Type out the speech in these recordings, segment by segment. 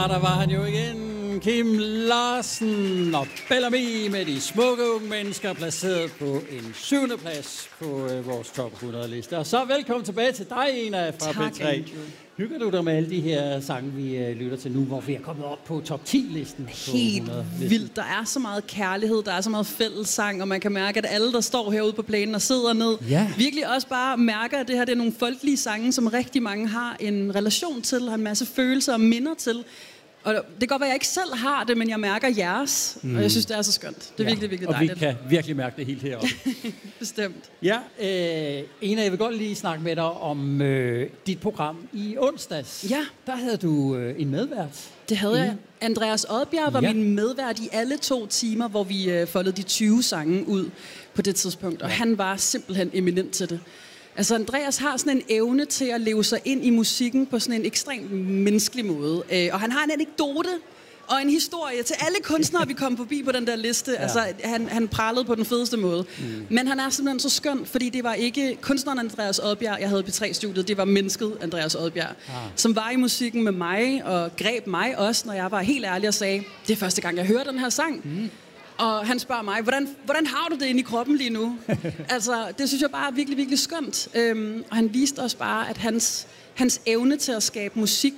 Der var han jo igen, Kim Larsen og Bellamy med de smukke unge mennesker placeret på en 7. plads på vores top 100-liste. Og så velkommen tilbage til dig, Ena fra P3. Hygger du dig med alle de her sange, vi lytter til nu, hvor vi er kommet op på top 10-listen? Helt vildt. Der er så meget kærlighed, der er så meget fællessang, og man kan mærke, at alle, der står herude på plænen og sidder ned, virkelig også bare mærker, at det her det er nogle folkelige sange, som rigtig mange har en relation til, har en masse følelser og minder til. Og det kan godt være, at jeg ikke selv har det, men jeg mærker jeres, og jeg synes, det er så skønt. Det er virkelig, virkelig dejligt. Og vi kan virkelig mærke det helt heroppe. Bestemt. Ja, Ena, jeg vil godt lige snakke med dig om dit program i onsdags. Ja. Der havde du en medvært. Det havde jeg. Andreas Odbjerg var min medvært i alle 2 timer, hvor vi foldede de 20 sange ud på det tidspunkt, og han var simpelthen eminent til det. Altså, Andreas har sådan en evne til at leve sig ind i musikken på sådan en ekstremt menneskelig måde. Og han har en anekdote og en historie til alle kunstnere, vi kom forbi på den der liste. Ja. Altså, han pralede på den fedeste måde. Men han er simpelthen så skøn, fordi det var ikke kunstneren Andreas Odbjerg, jeg havde på P3-studiet. Det var mennesket Andreas Odbjerg, som var i musikken med mig og greb mig også, når jeg var helt ærlig og sagde, det er første gang, jeg hører den her sang. Og han spørger mig, hvordan har du det inde i kroppen lige nu? Altså, det synes jeg bare er virkelig, virkelig skønt. Og han viste også bare, at hans evne til at skabe musik,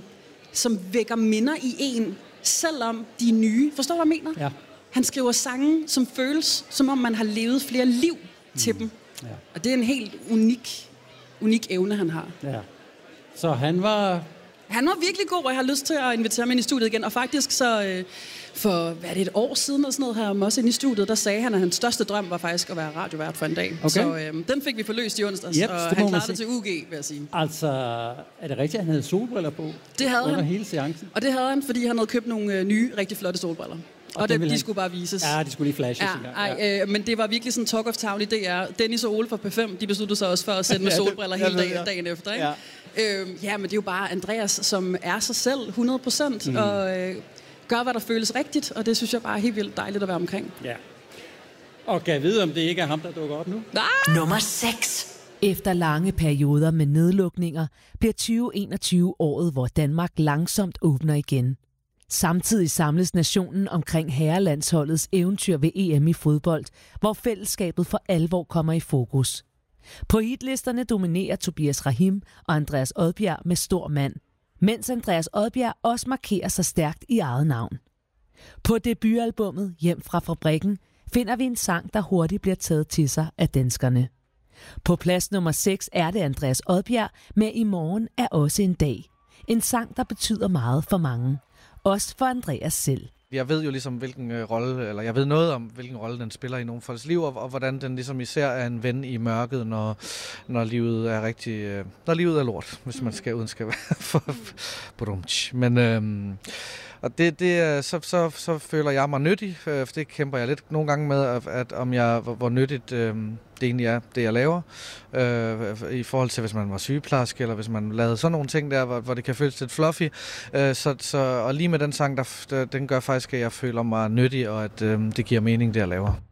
som vækker minder i en, selvom de er nye. Forstår du, hvad jeg mener? Ja. Han skriver sange, som føles, som om man har levet flere liv til dem. Ja. Og det er en helt unik evne, han har. Ja. Så han var virkelig god, og jeg har lyst til at invitere ham ind i studiet igen. Og faktisk så for, et år siden og sådan noget her, også ind i studiet, der sagde han, at hans største drøm var faktisk at være radiovært for en dag. Okay. Så den fik vi forløst i onsdags, og han klarede det til UG, vil jeg sige. Altså, er det rigtigt, at han havde solbriller på? Det havde under han. Hele seancen? Og det havde han, fordi han havde købt nogle nye, rigtig flotte solbriller. Og de skulle bare vises. Ja, de skulle lige flashes en gang. Men det var virkelig sådan talk of town i DR. Dennis og Ole fra P5, de besluttede sig også for at sende med solbriller hele dagen efter. Ikke? Ja. Men det er jo bare Andreas, som er sig selv 100%, og gør, hvad der føles rigtigt, og det synes jeg bare er helt vildt dejligt at være omkring. Ja. Og kan jeg vide, om det ikke er ham, der dukker op nu? Nummer 6. Efter lange perioder med nedlukninger bliver 2021 året, hvor Danmark langsomt åbner igen. Samtidig samles nationen omkring herrelandsholdets eventyr ved EM i fodbold, hvor fællesskabet for alvor kommer i fokus. På hitlisterne dominerer Tobias Rahim og Andreas Odbjerg med stor mand, mens Andreas Odbjerg også markerer sig stærkt i eget navn. På debutalbummet Hjem fra fabrikken finder vi en sang, der hurtigt bliver taget til sig af danskerne. På plads nummer 6 er det Andreas Odbjerg med I morgen er også en dag. En sang, der betyder meget for mange. Også for Andreas selv. Jeg ved jo ligesom, hvilken rolle, eller jeg ved noget om, hvilken rolle den spiller i nogle folks liv, og hvordan den ligesom især er en ven i mørket, når livet er rigtig, når livet er lort, hvis man skal uden skal være for men og så føler jeg mig nyttig, for det kæmper jeg lidt nogle gange med, at om hvor nyttigt det egentlig er, det jeg laver, i forhold til, hvis man var sygeplejerske, eller hvis man lavede sådan nogle ting der, hvor det kan føles lidt fluffy. Og lige med den sang, den gør faktisk, at jeg føler mig nyttig, og at det giver mening, det jeg laver.